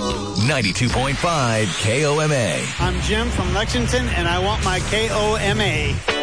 92.5 KOMA. I'm Jim from Lexington, and I want my KOMA.